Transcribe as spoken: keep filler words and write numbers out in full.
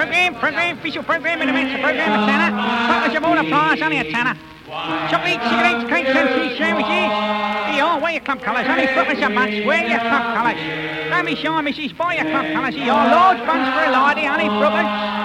Programme, programme, official programme in the midst of programme of tenner. Purpose of all applause, only a tenner. Chocolate, cigarettes, cakes and cheese sandwiches. Here, all wear your club colours, only purpose of buns, wear your club colours. Don't be shy, missus, buy your club colours. Here, large buns for a lady, only purpose.